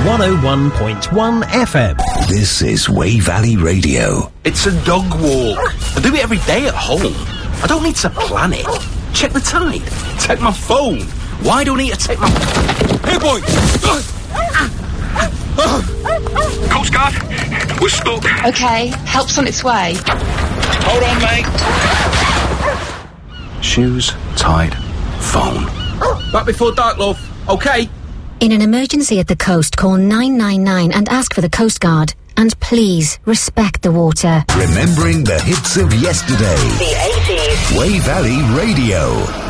101.1 FM. This is Wey Valley Radio. It's a dog walk. I do it every day at home. I don't need to plan it. Check the tide. Take my phone. Why do I need to take my... Hey, boy! Coast Guard, we're stuck. OK, help's on its way. Hold on, mate. Shoes, tide, phone. Back before dark, love. OK? In an emergency at the coast, call 999 and ask for the Coast Guard. And please, respect the water. Remembering the hits of yesterday. The 80s. Wey Valley Radio.